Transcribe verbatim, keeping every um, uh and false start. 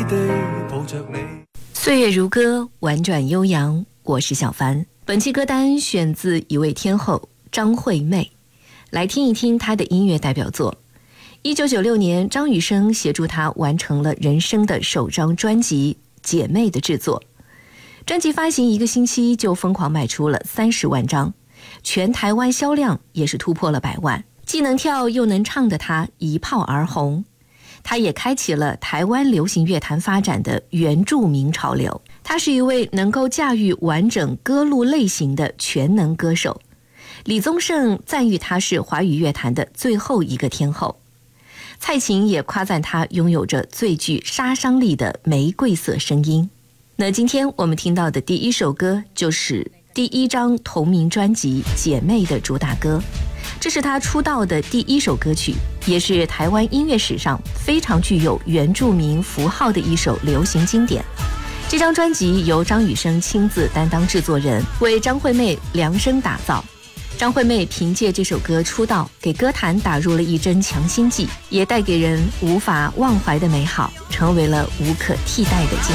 地抱着你。 岁月如歌，婉转悠扬，我是小凡。本期歌单选自一位天后张惠妹，来听一听她的音乐代表作。一九九六年，张雨生协助她完成了人生的首张专辑《姐妹》的制作。专辑发行一个星期就疯狂卖出了三十万张，全台湾销量也是突破了百万。既能跳又能唱的她一炮而红，她也开启了台湾流行乐坛发展的原住民潮流。她是一位能够驾驭完整歌路类型的全能歌手。李宗盛赞誉她是华语乐坛的最后一个天后，蔡琴也夸赞她拥有着最具杀伤力的玫瑰色声音。那今天我们听到的第一首歌就是第一张同名专辑《姐妹》的主打歌，这是她出道的第一首歌曲，也是台湾音乐史上非常具有原住民符号的一首流行经典。这张专辑由张雨生亲自担当制作人，为张惠妹量身打造。张惠妹凭借这首歌出道，给歌坛打入了一针强心剂，也带给人无法忘怀的美好，成为了无可替代的经